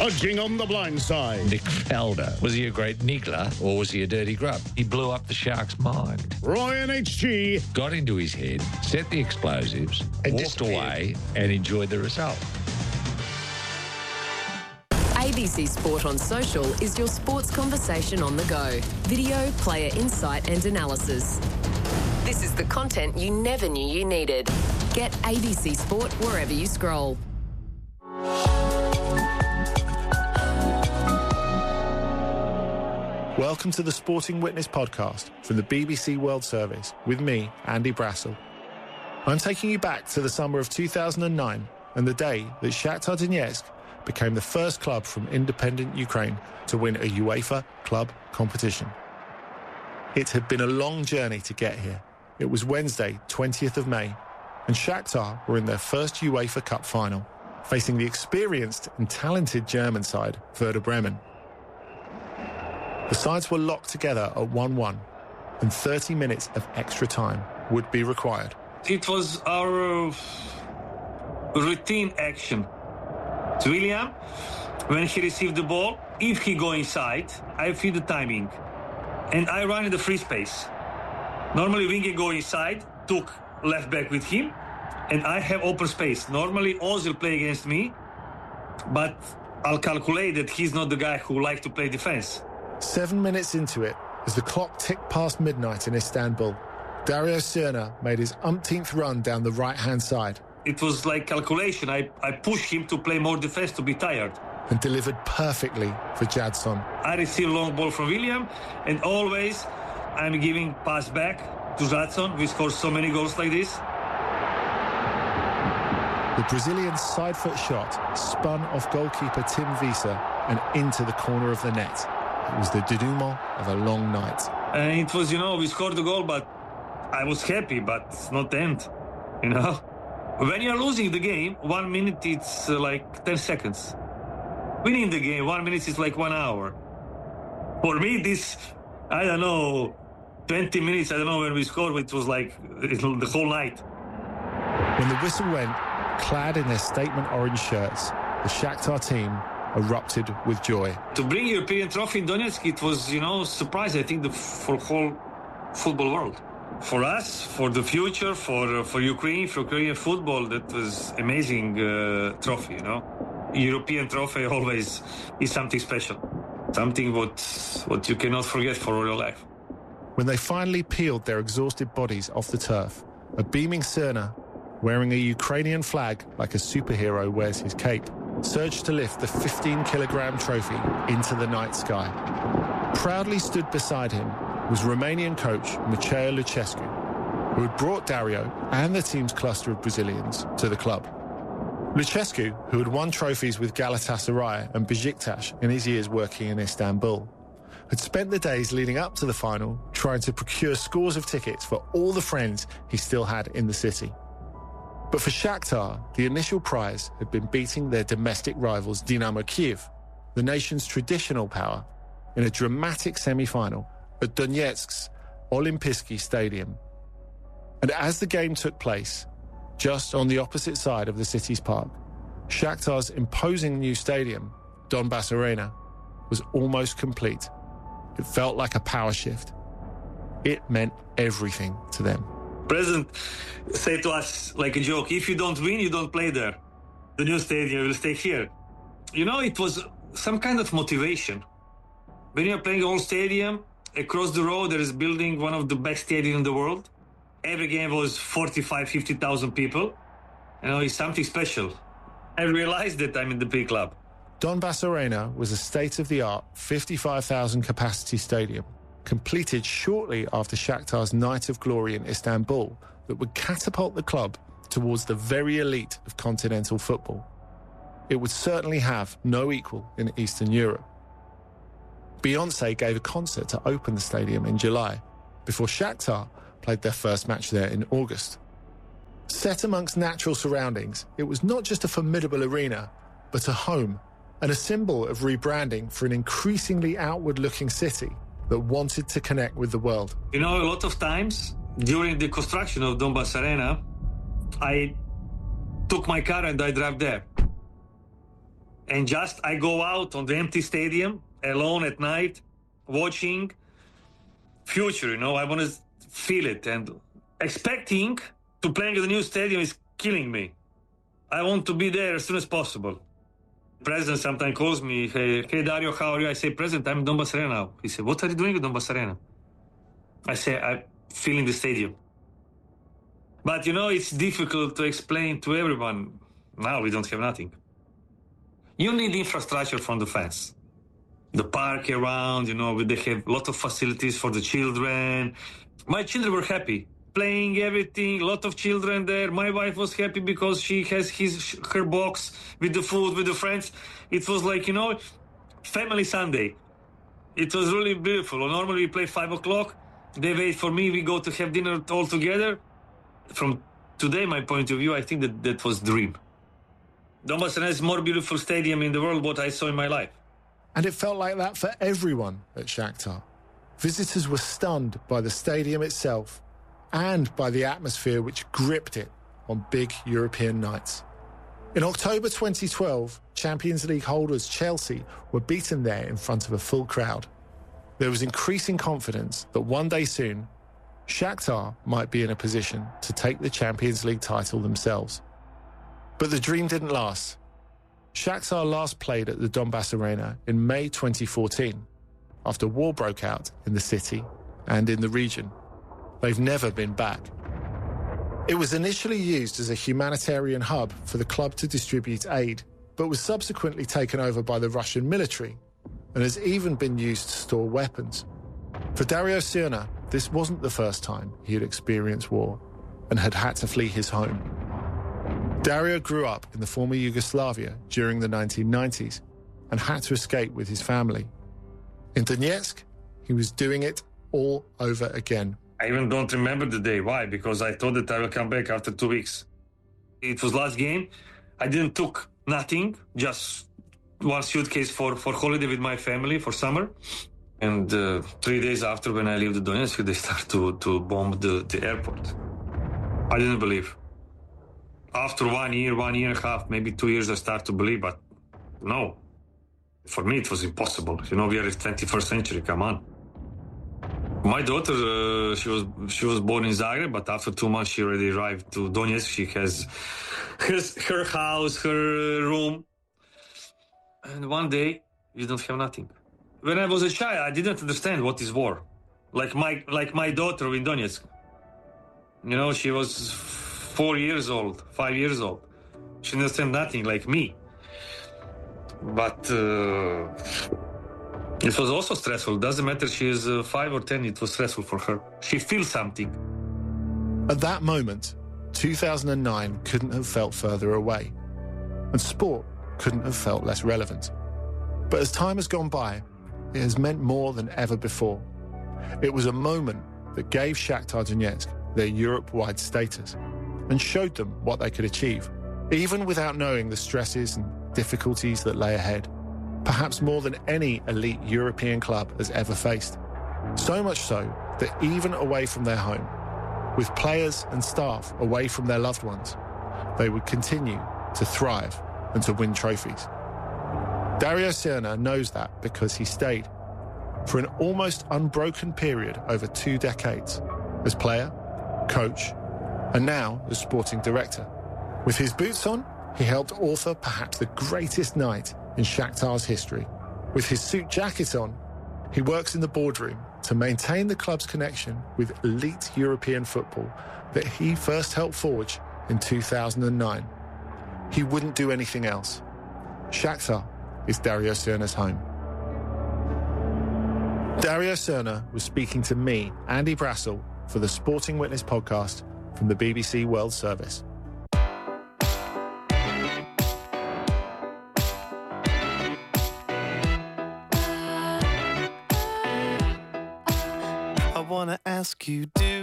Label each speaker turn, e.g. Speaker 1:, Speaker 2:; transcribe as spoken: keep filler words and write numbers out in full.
Speaker 1: Fudging on the blind side.
Speaker 2: Nick Felder. Was he a great niggler or was he a dirty grub? He blew up the Sharks' mind.
Speaker 1: Ryan H G.
Speaker 2: Got into his head, set the explosives,
Speaker 1: And
Speaker 2: walked away and enjoyed the result.
Speaker 3: A B C Sport on Social is your sports conversation on the go. Video, player insight and analysis. This is the content you never knew you needed. Get A B C Sport wherever you scroll.
Speaker 4: Welcome to the Sporting Witness podcast from the B B C World Service with me, Andy Brassel. I'm taking you back to the summer of two thousand nine and the day that Shakhtar Donetsk became the first club from independent Ukraine to win a UEFA club competition. It had been a long journey to get here. It was Wednesday, twentieth of May, and Shakhtar were in their first UEFA Cup final, facing the experienced and talented German side, Werder Bremen. The sides were locked together at one one, and thirty minutes of extra time would be required.
Speaker 5: It was our uh, routine action. William, when he received the ball, if he go inside, I feel the timing. And I run in the free space. Normally, Winger go inside, took left back with him, and I have open space. Normally, Ozil play against me, but I'll calculate that he's not the guy who like to play defense.
Speaker 4: Seven minutes into it, as the clock ticked past midnight in Istanbul, Dario Srna made his umpteenth run down the right-hand side.
Speaker 5: It was like calculation. I, I pushed him to play more defense to be tired.
Speaker 4: And delivered perfectly for Jadson.
Speaker 5: I receive long ball from William, and always I'm giving pass back to Jadson. We scored so many goals like this.
Speaker 4: The Brazilian side foot shot spun off goalkeeper Tim Wiese and into the corner of the net. It was the denouement of a long night.
Speaker 5: And it was, you know, we scored the goal, but I was happy, but it's not the end, you know. When you're losing the game, one minute it's uh, like ten seconds. Winning the game, one minute is like one hour. For me, this, I don't know, twenty minutes, I don't know when we scored, it was like the whole night.
Speaker 4: When the whistle went, clad in their statement orange shirts, the Shakhtar team erupted with joy.
Speaker 5: To bring European trophy in Donetsk, it was, you know, surprise, I think, the, for whole football world. For us, for the future, for uh, for Ukraine, for Ukrainian football, that was amazing uh, trophy, you know. European trophy always is something special, something what what you cannot forget for all your life.
Speaker 4: When they finally peeled their exhausted bodies off the turf, a beaming Srna, wearing a Ukrainian flag like a superhero wears his cape, surged to lift the fifteen kilogram trophy into the night sky. Proudly stood beside him was Romanian coach Mircea Lucescu, who had brought Dario and the team's cluster of Brazilians to the club. Lucescu, who had won trophies with Galatasaray and Besiktas in his years working in Istanbul, had spent the days leading up to the final trying to procure scores of tickets for all the friends he still had in the city. But for Shakhtar, the initial prize had been beating their domestic rivals Dynamo Kyiv, the nation's traditional power, in a dramatic semi-final at Donetsk's Olympijski Stadium. And as the game took place, just on the opposite side of the city's park, Shakhtar's imposing new stadium, Donbass Arena, was almost complete. It felt like a power shift. It meant everything to them.
Speaker 5: President said to us like a joke, if you don't win, you don't play there. The new stadium will stay here. You know, it was some kind of motivation. When you're playing old stadium, across the road there is building one of the best stadiums in the world. Every game was forty-five, fifty thousand people. You know, it's something special. I realized that I'm in the big club.
Speaker 4: Donbass Arena was a state-of-the-art fifty-five thousand capacity stadium, completed shortly after Shakhtar's Night of Glory in Istanbul, that would catapult the club towards the very elite of continental football. It would certainly have no equal in Eastern Europe. Beyoncé gave a concert to open the stadium in July, before Shakhtar played their first match there in August. Set amongst natural surroundings, it was not just a formidable arena, but a home and a symbol of rebranding for an increasingly outward-looking city that wanted to connect with the world.
Speaker 5: You know, a lot of times during the construction of Donbass Arena, I took my car and I drove there. And just I go out on the empty stadium alone at night, watching future, you know, I want to feel it. And expecting to playing in the new stadium is killing me. I want to be there as soon as possible. The president sometimes calls me, hey, hey Dario, how are you? I say, President, I'm in Donbass Arena now. He said, what are you doing at Donbass Arena? I say, I'm feeling the stadium. But, you know, it's difficult to explain to everyone. Now we don't have nothing. You need infrastructure from the fans. The park around, you know, they have a lot of facilities for the children. My children were happy, playing everything, a lot of children there. My wife was happy because she has his her box with the food, with the friends. It was like, you know, family Sunday. It was really beautiful. Normally we play five o'clock. They wait for me. We go to have dinner all together. From today, my point of view, I think that that was dream. Donbass Arena is the more beautiful stadium in the world what I saw in my life.
Speaker 4: And it felt like that for everyone at Shakhtar. Visitors were stunned by the stadium itself and by the atmosphere which gripped it on big European nights. In October twenty twelve, Champions League holders Chelsea were beaten there in front of a full crowd. There was increasing confidence that one day soon, Shakhtar might be in a position to take the Champions League title themselves. But the dream didn't last. Shakhtar last played at the Donbass Arena in May twenty fourteen, after war broke out in the city and in the region. They've never been back. It was initially used as a humanitarian hub for the club to distribute aid, but was subsequently taken over by the Russian military and has even been used to store weapons. For Dario Srna, this wasn't the first time he had experienced war and had had to flee his home. Dario grew up in the former Yugoslavia during the nineteen nineties and had to escape with his family. In Donetsk, he was doing it all over again.
Speaker 5: I even don't remember the day. Why? Because I thought that I will come back after two weeks. It was last game. I didn't took nothing, just one suitcase for, for holiday with my family for summer. And uh, three days after when I leave the Donetsk, they start to, to bomb the, the airport. I didn't believe. After one year, one year and a half, maybe two years, I start to believe, but no. For me, it was impossible. You know, we are in the twenty-first century, come on. My daughter, uh, she was she was born in Zagreb, but after two months, she already arrived to Donetsk. She has his, her house, her room. And one day, you don't have nothing. When I was a child, I didn't understand what is war. Like my like my daughter in Donetsk. You know, she was four years old, five years old. She didn't understand nothing like me. But uh, it was also stressful. Doesn't matter she is uh, five or ten, it was stressful for her. She feels something.
Speaker 4: At that moment, two thousand nine couldn't have felt further away, and sport couldn't have felt less relevant. But as time has gone by, it has meant more than ever before. It was a moment that gave Shakhtar Donetsk their Europe-wide status and showed them what they could achieve, even without knowing the stresses and difficulties that lay ahead, perhaps more than any elite European club has ever faced. So much so that even away from their home, with players and staff away from their loved ones, they would continue to thrive and to win trophies. Dario Srna knows that because he stayed for an almost unbroken period over two decades as player, coach, and now as sporting director. With his boots on, he helped author perhaps the greatest night in Shakhtar's history. With his suit jacket on, he works in the boardroom to maintain the club's connection with elite European football that he first helped forge in two thousand nine. He wouldn't do anything else. Shakhtar is Dario Srna's home. Dario Srna was speaking to me, Andy Brassel, for the Sporting Witness podcast from the B B C World Service.
Speaker 6: I wanna ask you, do